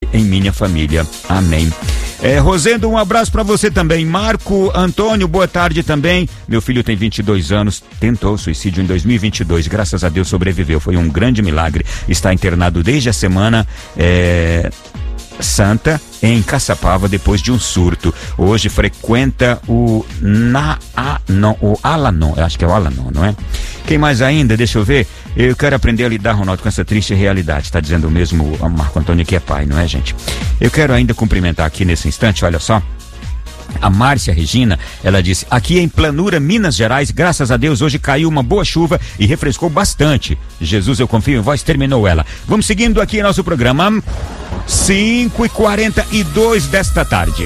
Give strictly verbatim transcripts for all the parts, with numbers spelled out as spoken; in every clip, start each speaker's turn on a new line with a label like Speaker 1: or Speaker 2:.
Speaker 1: em minha família. Amém. É, Rosendo, um abraço para você também. Marco Antônio, boa tarde também. Meu filho tem vinte e dois anos, tentou suicídio em dois mil e vinte e dois, graças a Deus sobreviveu, foi um grande milagre. Está internado desde a semana é, santa em Caçapava depois de um surto. Hoje frequenta o na a, não, o Alanon, eu acho que é o Alanon, não é? Quem mais ainda? Deixa eu ver. Eu quero aprender a lidar, Ronaldo, com essa triste realidade. Está dizendo o mesmo o Marco Antônio, que é pai, não é, gente? Eu quero ainda cumprimentar aqui nesse instante, olha só. A Márcia Regina, ela disse: aqui em Planura, Minas Gerais, graças a Deus, hoje caiu uma boa chuva e refrescou bastante. Jesus, eu confio em vós, terminou ela. Vamos seguindo aqui nosso programa. cinco e quarenta e dois desta tarde.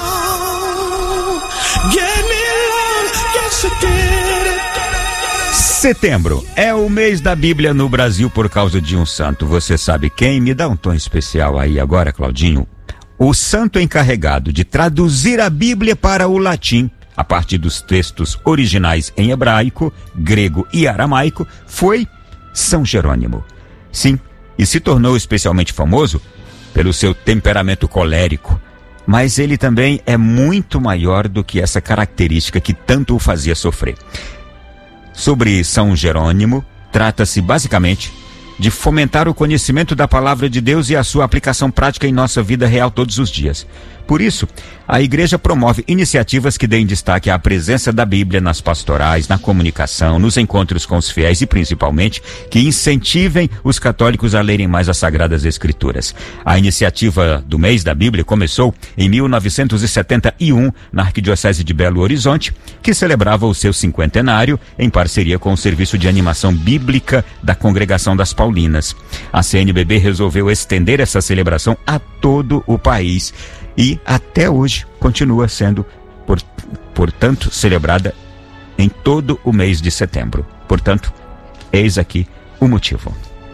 Speaker 1: Setembro é o mês da Bíblia no Brasil por causa de um santo. Você sabe quem? Me dá um tom especial aí agora, Claudinho. O santo encarregado de traduzir a Bíblia para o latim, a partir dos textos originais em hebraico, grego e aramaico, foi São Jerônimo. Sim, e se tornou especialmente famoso pelo seu temperamento colérico. Mas ele também é muito maior do que essa característica que tanto o fazia sofrer. Sobre São Jerônimo, trata-se basicamente de fomentar o conhecimento da palavra de Deus e a sua aplicação prática em nossa vida real todos os dias. Por isso, a igreja promove iniciativas que deem destaque à presença da Bíblia nas pastorais, na comunicação, nos encontros com os fiéis e, principalmente, que incentivem os católicos a lerem mais as Sagradas Escrituras. A iniciativa do mês da Bíblia começou em mil novecentos e setenta e um, na Arquidiocese de Belo Horizonte, que celebrava o seu cinquentenário em parceria com o Serviço de Animação Bíblica da Congregação das Paulinas. A C N B B resolveu estender essa celebração a todo o país. E até hoje continua sendo, por, portanto, celebrada em todo o mês de setembro. Portanto, eis aqui o motivo.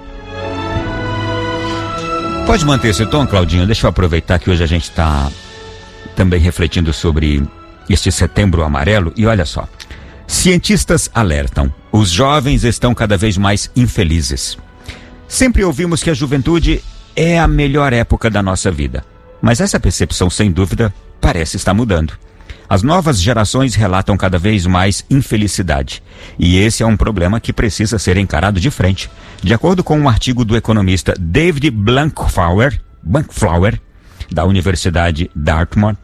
Speaker 1: Pode manter esse tom, Claudinho? Deixa eu aproveitar que hoje a gente está também refletindo sobre este setembro amarelo. E olha só, cientistas alertam, os jovens estão cada vez mais infelizes. Sempre ouvimos que a juventude é a melhor época da nossa vida. Mas essa percepção, sem dúvida, parece estar mudando. As novas gerações relatam cada vez mais infelicidade. E esse é um problema que precisa ser encarado de frente. De acordo com um artigo do economista David Blankflower, Blankflower, da Universidade Dartmouth,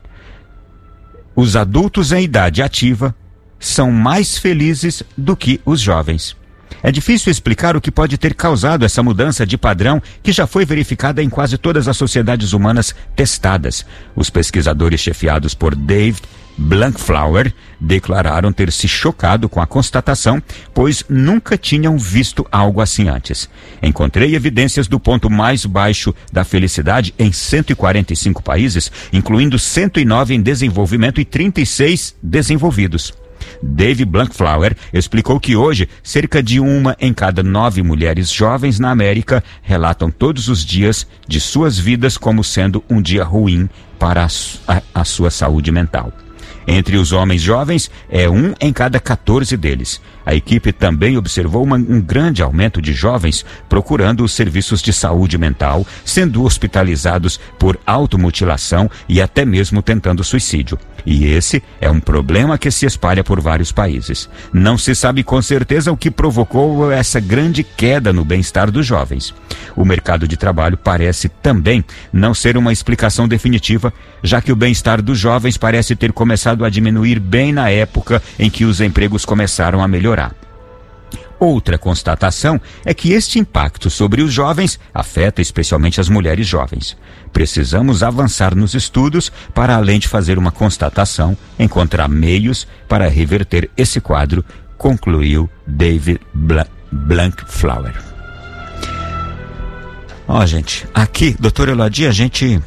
Speaker 1: os adultos em idade ativa são mais felizes do que os jovens. É difícil explicar o que pode ter causado essa mudança de padrão que já foi verificada em quase todas as sociedades humanas testadas. Os pesquisadores chefiados por David Blankflower declararam ter se chocado com a constatação, pois nunca tinham visto algo assim antes. Encontrei evidências do ponto mais baixo da felicidade em cento e quarenta e cinco países, incluindo cento e nove em desenvolvimento e trinta e seis desenvolvidos. David Blankflower explicou que hoje, cerca de uma em cada nove mulheres jovens na América relatam todos os dias de suas vidas como sendo um dia ruim para a, a, a sua saúde mental. Entre os homens jovens, é um em cada quatorze deles. A equipe também observou uma, um grande aumento de jovens procurando os serviços de saúde mental, sendo hospitalizados por automutilação e até mesmo tentando suicídio. E esse é um problema que se espalha por vários países. Não se sabe com certeza o que provocou essa grande queda no bem-estar dos jovens. O mercado de trabalho parece também não ser uma explicação definitiva, já que o bem-estar dos jovens parece ter começado a diminuir bem na época em que os empregos começaram a melhorar. Outra constatação é que este impacto sobre os jovens afeta especialmente as mulheres jovens. Precisamos avançar nos estudos para, além de fazer uma constatação, encontrar meios para reverter esse quadro, concluiu David Blankflower. Ó, oh, gente, aqui, doutor Eladi, a gente,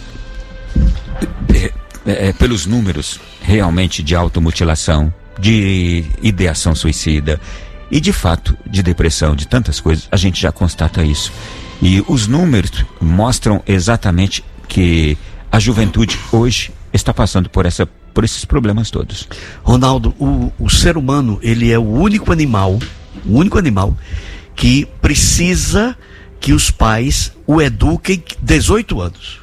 Speaker 1: é, é, pelos números realmente de automutilação, de ideação suicida e de fato de depressão, de tantas coisas, a gente já constata isso. E os números mostram exatamente que a juventude hoje está passando por, essa, por esses problemas todos.
Speaker 2: Ronaldo, o, o ser humano, ele é o único animal, o único animal que precisa que os pais o eduquem dezoito anos.